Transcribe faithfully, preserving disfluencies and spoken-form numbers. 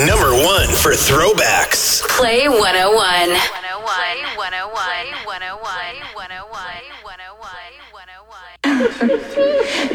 number one for throwbacks. Play one oh one. one oh one, one oh one, one oh one, one oh one, one oh one, one oh one.